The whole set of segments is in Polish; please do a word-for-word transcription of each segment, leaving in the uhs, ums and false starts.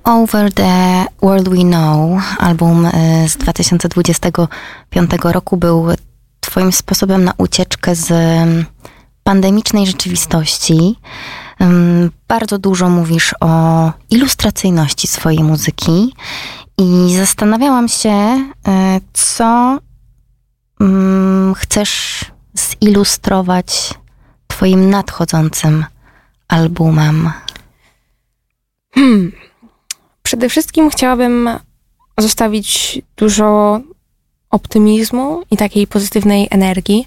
Over the World We Know, album z dwa tysiące dwudziestego piątego roku, był twoim sposobem na ucieczkę z pandemicznej rzeczywistości. Bardzo dużo mówisz o ilustracyjności swojej muzyki i zastanawiałam się, co chcesz zilustrować twoim nadchodzącym albumem. Hmm. Przede wszystkim chciałabym zostawić dużo optymizmu i takiej pozytywnej energii.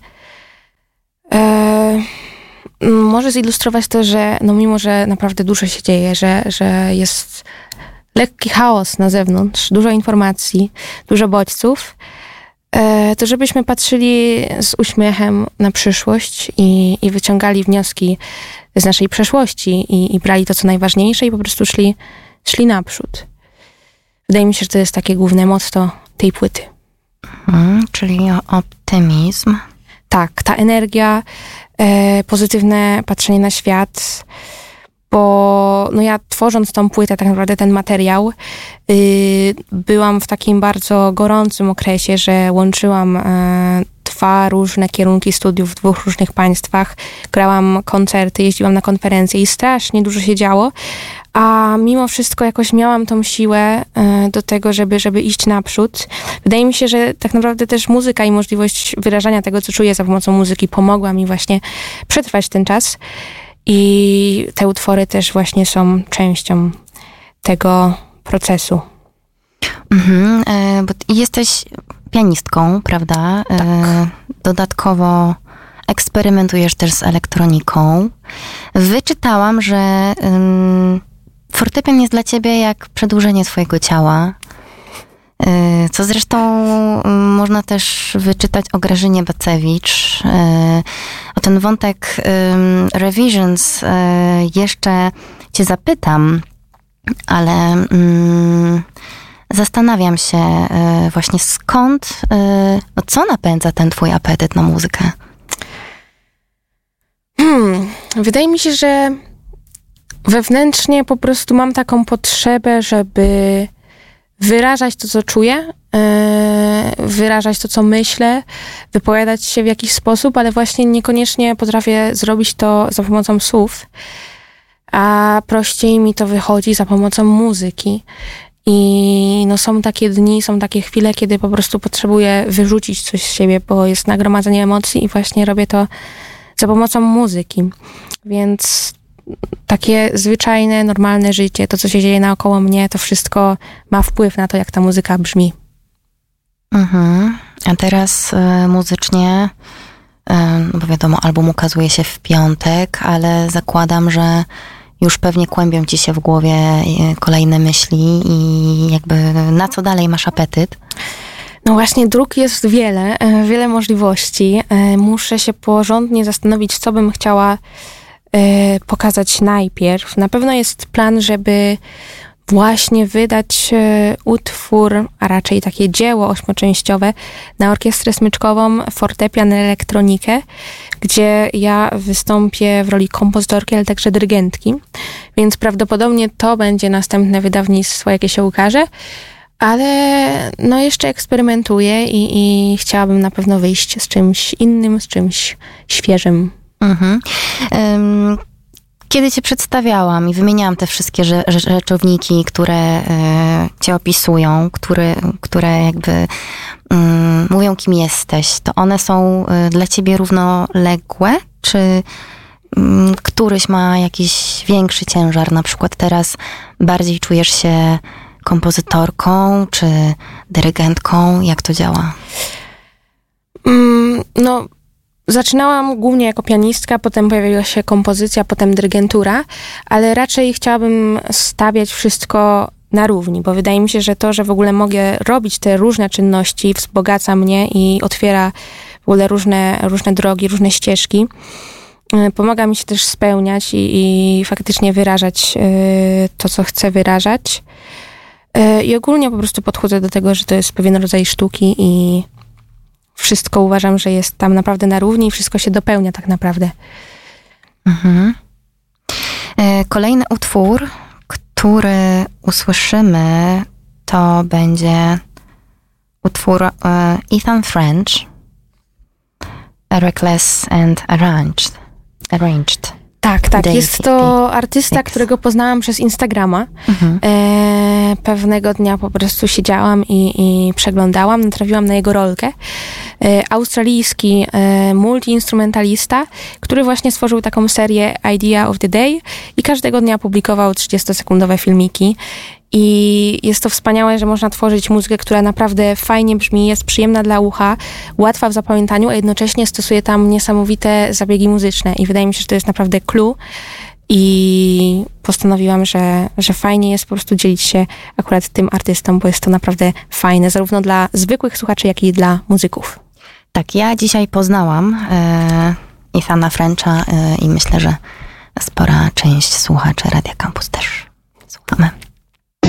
Eee, może zilustrować to, że no mimo, że naprawdę dużo się dzieje, że, że jest lekki chaos na zewnątrz, dużo informacji, dużo bodźców, eee, to żebyśmy patrzyli z uśmiechem na przyszłość i, i wyciągali wnioski z naszej przeszłości i, i brali to, co najważniejsze i po prostu szli szli naprzód. Wydaje mi się, że to jest takie główne motto tej płyty. Hmm, czyli optymizm. Tak, ta energia, e, pozytywne patrzenie na świat, bo no ja tworząc tą płytę, tak naprawdę ten materiał, y, byłam w takim bardzo gorącym okresie, że łączyłam e, dwa różne kierunki studiów w dwóch różnych państwach, grałam koncerty, jeździłam na konferencje i strasznie dużo się działo, a mimo wszystko jakoś miałam tą siłę y, do tego, żeby, żeby iść naprzód. Wydaje mi się, że tak naprawdę też muzyka i możliwość wyrażania tego, co czuję za pomocą muzyki pomogła mi właśnie przetrwać ten czas i te utwory też właśnie są częścią tego procesu. Mhm, y, bo jesteś pianistką, prawda? Tak. Y, dodatkowo eksperymentujesz też z elektroniką. Wyczytałam, że y, fortepian jest dla ciebie jak przedłużenie twojego ciała, y, co zresztą y, można też wyczytać o Grażynie Bacewicz. Y, o ten wątek y, Revisions y, jeszcze cię zapytam, ale y, zastanawiam się y, właśnie skąd, y, co napędza ten twój apetyt na muzykę? Hmm, wydaje mi się, że wewnętrznie po prostu mam taką potrzebę, żeby wyrażać to, co czuję, yy, wyrażać to, co myślę, wypowiadać się w jakiś sposób, ale właśnie niekoniecznie potrafię zrobić to za pomocą słów, a prościej mi to wychodzi za pomocą muzyki. I no są takie dni, są takie chwile, kiedy po prostu potrzebuję wyrzucić coś z siebie, bo jest nagromadzenie emocji i właśnie robię to za pomocą muzyki. Więc takie zwyczajne, normalne życie, to co się dzieje naokoło mnie, to wszystko ma wpływ na to, jak ta muzyka brzmi. Mhm. A teraz y, muzycznie, y, bo wiadomo, album ukazuje się w piątek, ale zakładam, że już pewnie kłębią ci się w głowie y, kolejne myśli i jakby na co dalej masz apetyt? No właśnie, dróg jest wiele, wiele możliwości. Muszę się porządnie zastanowić, co bym chciała pokazać najpierw. Na pewno jest plan, żeby właśnie wydać utwór, a raczej takie dzieło ośmioczęściowe na orkiestrę smyczkową, fortepian, elektronikę, gdzie ja wystąpię w roli kompozytorki, ale także dyrygentki. Więc prawdopodobnie to będzie następne wydawnictwo, jakie się ukaże. Ale no jeszcze eksperymentuję i, i chciałabym na pewno wyjść z czymś innym, z czymś świeżym. Mhm. Um, kiedy cię przedstawiałam i wymieniałam te wszystkie rze- rzeczowniki, które y, cię opisują, które, które jakby um, mówią, kim jesteś, to one są y, dla ciebie równoległe? Czy y, któryś ma jakiś większy ciężar? Na przykład teraz bardziej czujesz się kompozytorką czy dyrygentką? Jak to działa? Mm, no, zaczynałam głównie jako pianistka, potem pojawiła się kompozycja, potem dyrygentura, ale raczej chciałabym stawiać wszystko na równi, bo wydaje mi się, że to, że w ogóle mogę robić te różne czynności, wzbogaca mnie i otwiera w ogóle różne, różne drogi, różne ścieżki. Pomaga mi się też spełniać i, i faktycznie wyrażać y, to, co chcę wyrażać. Y, I ogólnie po prostu podchodzę do tego, że to jest pewien rodzaj sztuki i wszystko uważam, że jest tam naprawdę na równi i wszystko się dopełnia tak naprawdę. Mhm. Kolejny utwór, który usłyszymy, to będzie utwór e, Ethan French, Reckless and Arranged. Arranged. Tak, tak. Day Jest to artysta, six. którego poznałam przez Instagrama. Mhm. E, pewnego dnia po prostu siedziałam i, i przeglądałam, natrafiłam na jego rolkę. E, australijski e, multiinstrumentalista, który właśnie stworzył taką serię Idea of the Day i każdego dnia publikował trzydziestosekundowe filmiki. I jest to wspaniałe, że można tworzyć muzykę, która naprawdę fajnie brzmi, jest przyjemna dla ucha, łatwa w zapamiętaniu, a jednocześnie stosuje tam niesamowite zabiegi muzyczne. I wydaje mi się, że to jest naprawdę clue. I postanowiłam, że, że fajnie jest po prostu dzielić się akurat tym artystą, bo jest to naprawdę fajne, zarówno dla zwykłych słuchaczy, jak i dla muzyków. Tak, ja dzisiaj poznałam e, Ethana Frencha e, i myślę, że spora część słuchaczy Radia Campus też.